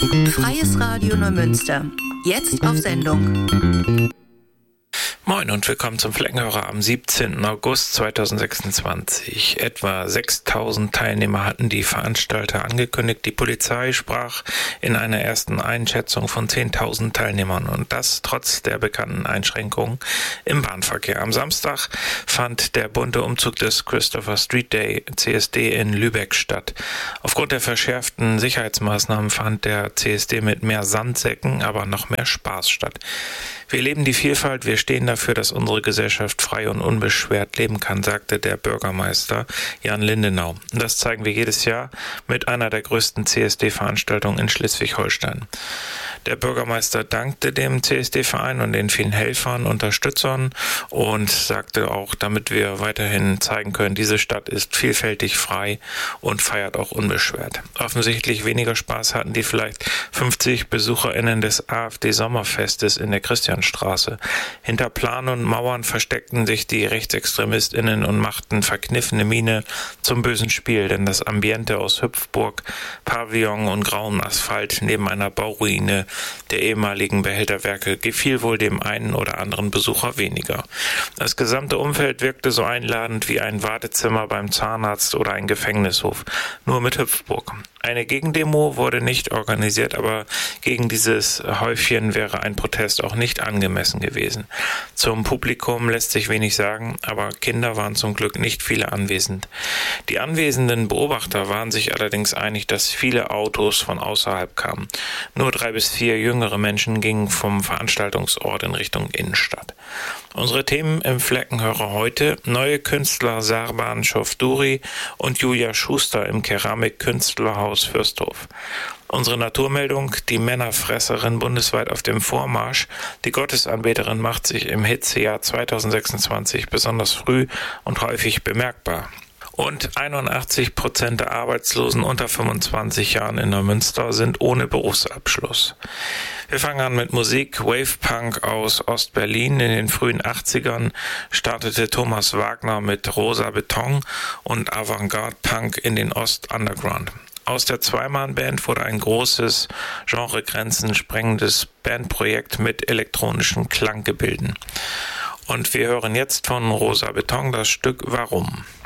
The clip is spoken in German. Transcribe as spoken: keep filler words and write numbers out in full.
Freies Radio Neumünster. Jetzt auf Sendung. Moin und willkommen zum Fleckenhörer am siebzehnten August zweitausendsechsundzwanzig. Etwa sechstausend Teilnehmer hatten die Veranstalter angekündigt. Die Polizei sprach in einer ersten Einschätzung von zehntausend Teilnehmern und das trotz der bekannten Einschränkungen im Bahnverkehr. Am Samstag fand der bunte Umzug des Christopher Street Day C S D in Lübeck statt. Aufgrund der verschärften Sicherheitsmaßnahmen fand der C S D mit mehr Sandsäcken, aber noch mehr Spaß statt. Wir leben die Vielfalt, wir stehen dafür, dass unsere Gesellschaft frei und unbeschwert leben kann, sagte der Bürgermeister Jan Lindenau. Das zeigen wir jedes Jahr mit einer der größten C S D-Veranstaltungen in Schleswig-Holstein. Der Bürgermeister dankte dem C S D-Verein und den vielen Helfern, Unterstützern und sagte auch, damit wir weiterhin zeigen können, diese Stadt ist vielfältig, frei und feiert auch unbeschwert. Offensichtlich weniger Spaß hatten die vielleicht fünfzig BesucherInnen des AfD-Sommerfestes in der Christianstraße. Hinter Plan und Mauern versteckten sich die RechtsextremistInnen und machten verkniffene Miene zum bösen Spiel, denn das Ambiente aus Hüpfburg, Pavillon und grauem Asphalt neben einer Bauruine der ehemaligen Behälterwerke gefiel wohl dem einen oder anderen Besucher weniger. Das gesamte Umfeld wirkte so einladend wie ein Wartezimmer beim Zahnarzt oder ein Gefängnishof, nur mit Hüpfburg. Eine Gegendemo wurde nicht organisiert, aber gegen dieses Häufchen wäre ein Protest auch nicht angemessen gewesen. Zum Publikum lässt sich wenig sagen, aber Kinder waren zum Glück nicht viele anwesend. Die anwesenden Beobachter waren sich allerdings einig, dass viele Autos von außerhalb kamen. Nur drei bis vier jüngere Menschen gingen vom Veranstaltungsort in Richtung Innenstadt. Unsere Themen im Fleckenhörer heute: neue Künstler Sarban Chowdhury und Julia Schuster im Keramikkünstlerhaus Fürsthof. Unsere Naturmeldung: die Männerfresserin bundesweit auf dem Vormarsch. Die Gottesanbeterin macht sich im Hitzejahr zweitausendsechsundzwanzig besonders früh und häufig bemerkbar. Und einundachtzig Prozent der Arbeitslosen unter fünfundzwanzig Jahren in Neumünster sind ohne Berufsabschluss. Wir fangen an mit Musik. Wave-Punk aus Ost-Berlin. In den frühen achtzigern startete Thomas Wagner mit Rosa Beton und Avantgarde-Punk in den Ost-Underground. Aus der Zweimann-Band wurde ein großes, Genregrenzen sprengendes Bandprojekt mit elektronischen Klanggebilden. Und wir hören jetzt von Rosa Beton das Stück Warum.